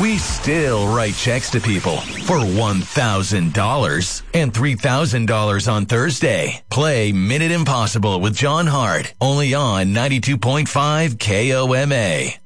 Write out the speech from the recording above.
We still write checks to people for $1,000 and $3,000 on Thursday. Play Minute Impossible with John Hart, only on 92.5 KOMA.